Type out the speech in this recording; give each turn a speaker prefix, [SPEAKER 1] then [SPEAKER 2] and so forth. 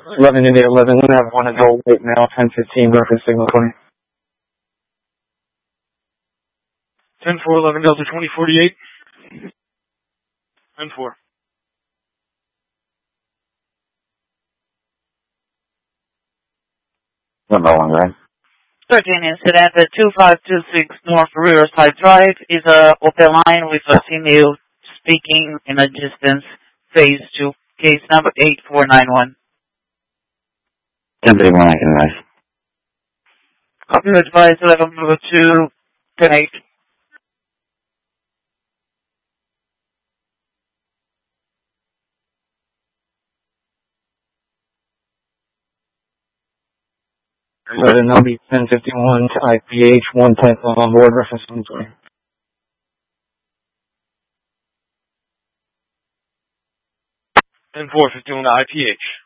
[SPEAKER 1] 11 India 11, we have one adult wait now, 1015, reference signal 20.
[SPEAKER 2] 10-4, 11 Delta 2048. 10-4.
[SPEAKER 1] Number 1, right?
[SPEAKER 3] 13 incident at 2526 North Riverside Drive is a open line with a female speaking in a distance. Phase 2. Case number 8491.
[SPEAKER 1] 1031, I can advise.
[SPEAKER 3] Copy advise 11 10-8.
[SPEAKER 1] Then I'll be 1051 to IPH, 110 on board, reference 120.
[SPEAKER 2] 10-4, 51 to IPH.